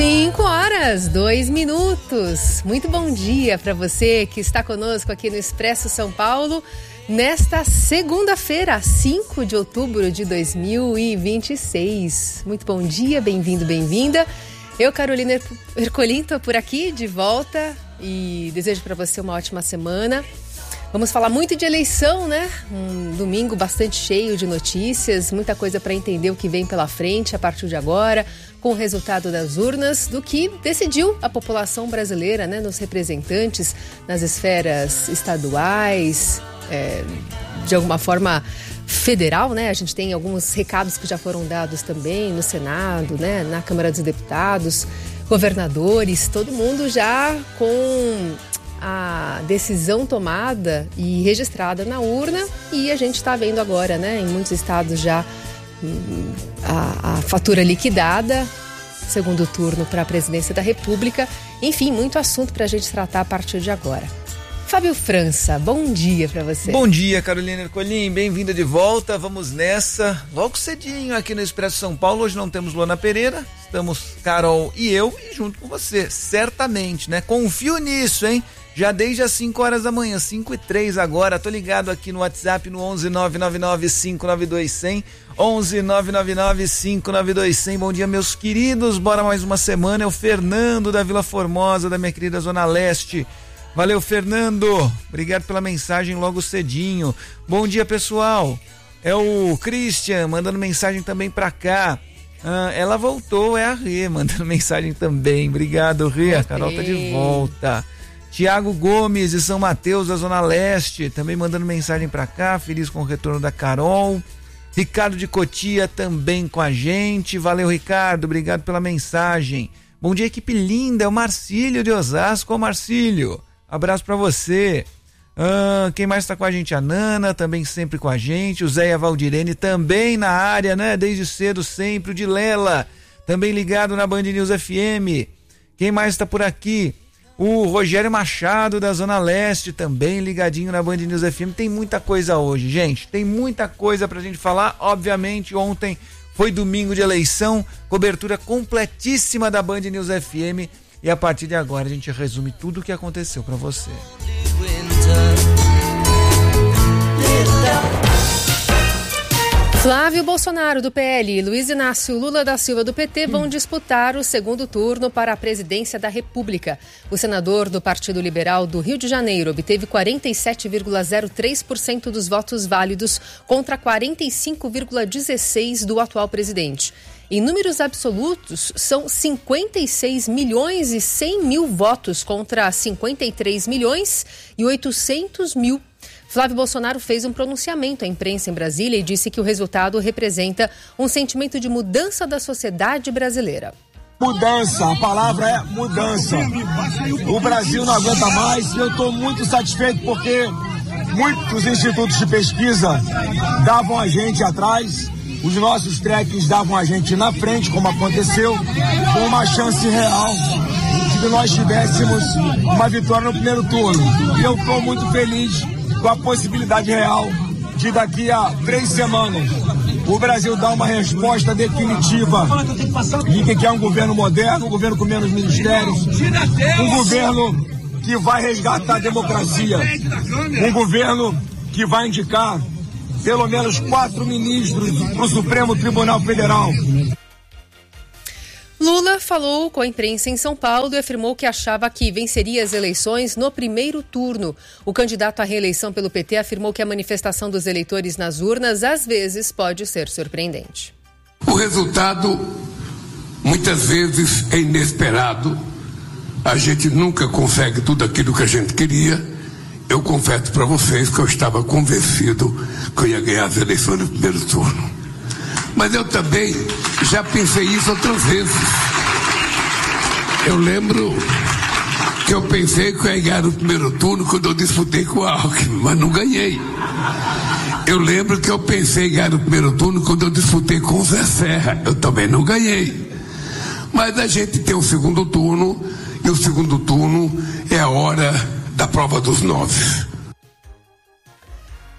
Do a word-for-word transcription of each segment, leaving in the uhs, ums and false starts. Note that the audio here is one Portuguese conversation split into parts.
Cinco horas, dois minutos. Muito bom dia para você que está conosco aqui no Expresso São Paulo, nesta segunda-feira, cinco de outubro de dois mil e vinte e seis. Muito bom dia, bem-vindo, bem-vinda. Eu, Carolina Ercolim, estou por aqui de volta e desejo para você uma ótima semana. Vamos falar muito de eleição, né? Um domingo bastante cheio de notícias, muita coisa para entender o que vem pela frente a partir de agora, com o resultado das urnas, do que decidiu a população brasileira, né? Nos representantes, nas esferas estaduais, é, de alguma forma federal, né? A gente tem alguns recados que já foram dados também no Senado, né? Na Câmara dos Deputados, governadores, todo mundo já com a decisão tomada e registrada na urna, e a gente está vendo agora, né, em muitos estados já a, a fatura liquidada, segundo turno para a presidência da República. Enfim, muito assunto para a gente tratar a partir de agora. Fábio França, bom dia para você. Bom dia, Carolina Ercolim, bem-vinda de volta. Vamos nessa, logo cedinho aqui no Expresso São Paulo. Hoje não temos Luana Pereira, estamos Carol e eu, e junto com você, certamente, né? Confio nisso, hein? Já desde as cinco horas da manhã, cinco e três agora, tô ligado aqui no WhatsApp no onze nove nove nove cinco nove dois zero zero, onze nove nove nove cinco nove dois zero zero. Bom dia, meus queridos, bora mais uma semana. É o Fernando da Vila Formosa, da minha querida Zona Leste. Valeu, Fernando, obrigado pela mensagem logo cedinho. Bom dia, pessoal. É o Christian mandando mensagem também pra cá. Ah, ela voltou, é a Rê mandando mensagem também. Obrigado, Rê, a Carol tá de volta. Tiago Gomes de São Mateus, da Zona Leste, também mandando mensagem pra cá, feliz com o retorno da Carol. Ricardo de Cotia também com a gente. Valeu, Ricardo, obrigado pela mensagem. Bom dia, equipe linda, é o Marcílio de Osasco. Ô, Marcílio, abraço pra você. Ah, quem mais tá com a gente? A Nana, também sempre com a gente. O Zé e a Valdirene também na área, né? Desde cedo sempre. O de Lela, também ligado na Band News F M. Quem mais tá por aqui? O Rogério Machado da Zona Leste também ligadinho na Band News F M. Tem muita coisa hoje, gente, tem muita coisa pra gente falar. Obviamente ontem foi domingo de eleição, cobertura completíssima da Band News F M, e a partir de agora a gente resume tudo o que aconteceu pra você. Flávio Bolsonaro, do P L, e Luiz Inácio Lula da Silva, do P T, vão disputar o segundo turno para a presidência da República. O senador do Partido Liberal do Rio de Janeiro obteve quarenta e sete vírgula zero três por cento dos votos válidos contra quarenta e cinco vírgula dezesseis por cento do atual presidente. Em números absolutos, são cinquenta e seis milhões e cem mil votos contra cinquenta e três milhões e oitocentos mil. Flávio Bolsonaro fez um pronunciamento à imprensa em Brasília e disse que o resultado representa um sentimento de mudança da sociedade brasileira. Mudança, a palavra é mudança. O Brasil não aguenta mais e eu estou muito satisfeito porque muitos institutos de pesquisa davam a gente atrás, os nossos trekkings davam a gente na frente, como aconteceu, com uma chance real de que nós tivéssemos uma vitória no primeiro turno. E eu estou muito feliz com a possibilidade real de daqui a três semanas o Brasil dar uma resposta definitiva de que quer um governo moderno, um governo com menos ministérios, um governo que vai resgatar a democracia, um governo que vai indicar pelo menos quatro ministros para o Supremo Tribunal Federal. Lula falou com a imprensa em São Paulo e afirmou que achava que venceria as eleições no primeiro turno. O candidato à reeleição pelo P T afirmou que a manifestação dos eleitores nas urnas às vezes pode ser surpreendente. O resultado muitas vezes é inesperado. A gente nunca consegue tudo aquilo que a gente queria. Eu confesso para vocês que eu estava convencido que eu ia ganhar as eleições no primeiro turno. Mas eu também já pensei isso outras vezes. Eu lembro que eu pensei que eu ia ganhar no primeiro turno quando eu disputei com a Alckmin, mas não ganhei. Eu lembro que eu pensei em ganhar no primeiro turno quando eu disputei com o Zé Serra. Eu também não ganhei. Mas a gente tem o segundo turno, e o segundo turno é a hora da prova dos nove.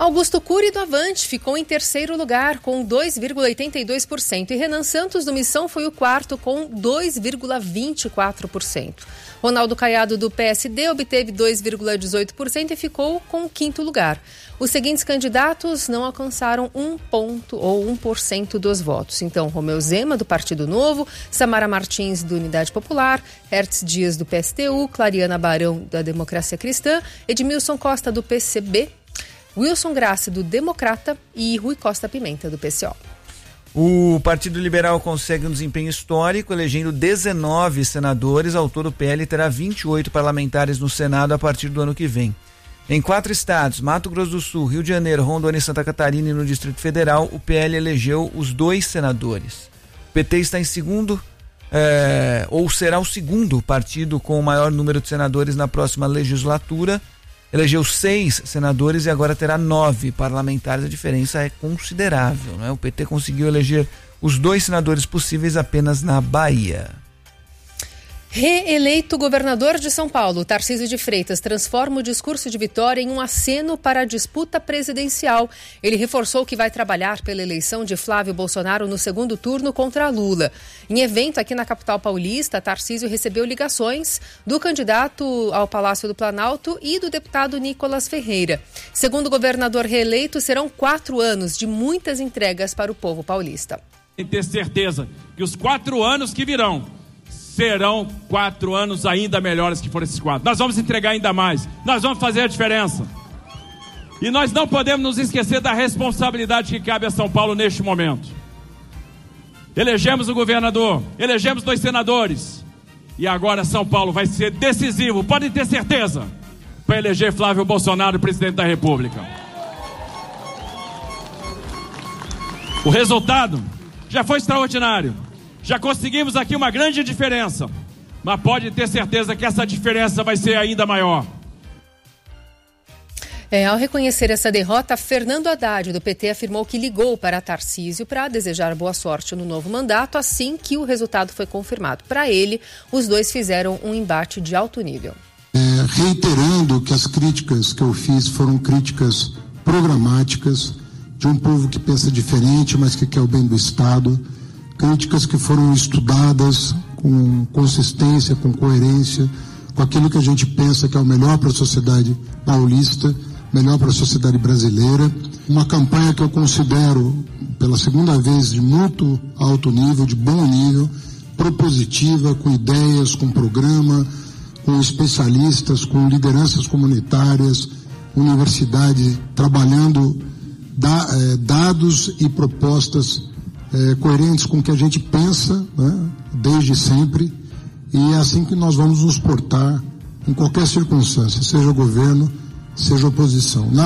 Augusto Cury do Avante ficou em terceiro lugar com dois vírgula oitenta e dois por cento e Renan Santos do Missão foi o quarto com dois vírgula vinte e quatro por cento. Ronaldo Caiado do P S D obteve dois vírgula dezoito por cento e ficou com o quinto lugar. Os seguintes candidatos não alcançaram um ponto ou um por cento dos votos. Então, Romeu Zema, do Partido Novo, Samara Martins, do Unidade Popular, Hertz Dias, do P S T U, Clariana Barão, da Democracia Cristã, Edmilson Costa, do P C B, Wilson Graça, do Democrata e Rui Costa Pimenta, do P C O. O Partido Liberal consegue um desempenho histórico, elegendo dezenove senadores. Ao todo, o P L terá vinte e oito parlamentares no Senado a partir do ano que vem. Em quatro estados, Mato Grosso do Sul, Rio de Janeiro, Rondônia e Santa Catarina e no Distrito Federal, o P L elegeu os dois senadores. O P T está em segundo, é, ou será o segundo partido com o maior número de senadores na próxima legislatura. Elegeu seis senadores e agora terá nove parlamentares. A diferença é considerável, né? O P T conseguiu eleger os dois senadores possíveis apenas na Bahia. Reeleito governador de São Paulo, Tarcísio de Freitas transforma o discurso de vitória em um aceno para a disputa presidencial. Ele reforçou que vai trabalhar pela eleição de Flávio Bolsonaro no segundo turno contra Lula. Em evento aqui na capital paulista, Tarcísio recebeu ligações do candidato ao Palácio do Planalto e do deputado Nicolas Ferreira. Segundo o governador reeleito, serão quatro anos de muitas entregas para o povo paulista. Tem que ter certeza que os quatro anos que virão serão quatro anos ainda melhores que foram esses quatro. Nós vamos entregar ainda mais. Nós vamos fazer a diferença. E nós não podemos nos esquecer da responsabilidade que cabe a São Paulo neste momento. Elegemos o governador, elegemos dois senadores. E agora São Paulo vai ser decisivo, podem ter certeza, para eleger Flávio Bolsonaro presidente da República. O resultado já foi extraordinário. Já conseguimos aqui uma grande diferença, mas pode ter certeza que essa diferença vai ser ainda maior. É, ao reconhecer essa derrota, Fernando Haddad, do P T, afirmou que ligou para Tarcísio para desejar boa sorte no novo mandato, assim que o resultado foi confirmado. Para ele, os dois fizeram um embate de alto nível. É, reiterando que as críticas que eu fiz foram críticas programáticas, de um povo que pensa diferente, mas que quer o bem do Estado. Críticas que foram estudadas com consistência, com coerência, com aquilo que a gente pensa que é o melhor para a sociedade paulista, melhor para a sociedade brasileira. Uma campanha que eu considero, pela segunda vez, de muito alto nível, de bom nível, propositiva, com ideias, com programa, com especialistas, com lideranças comunitárias, universidade, trabalhando da, eh, dados e propostas É, coerentes com o que a gente pensa, né, desde sempre, e é assim que nós vamos nos portar em qualquer circunstância, seja governo, seja oposição. Na...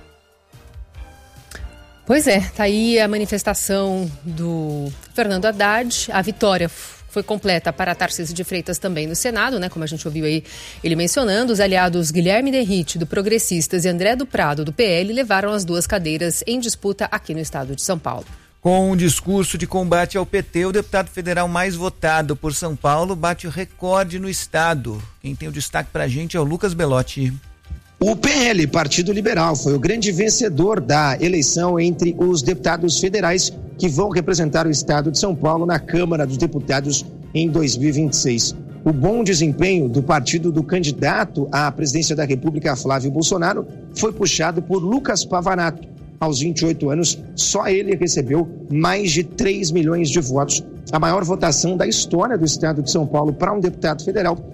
Pois é, tá aí a manifestação do Fernando Haddad. A vitória foi completa para Tarcísio de Freitas também no Senado, né? Como a gente ouviu aí ele mencionando. Os aliados Guilherme Derrite, do Progressistas, e André do Prado, do P L, levaram as duas cadeiras em disputa aqui no estado de São Paulo. Com um discurso de combate ao P T, o deputado federal mais votado por São Paulo bate o recorde no estado. Quem tem o destaque pra gente é o Lucas Belotti. O P L, Partido Liberal, foi o grande vencedor da eleição entre os deputados federais que vão representar o estado de São Paulo na Câmara dos Deputados em dois mil e vinte e seis. O bom desempenho do partido do candidato à presidência da República, Flávio Bolsonaro, foi puxado por Lucas Pavanato. Aos vinte e oito anos, só ele recebeu mais de três milhões de votos, a maior votação da história do estado de São Paulo para um deputado federal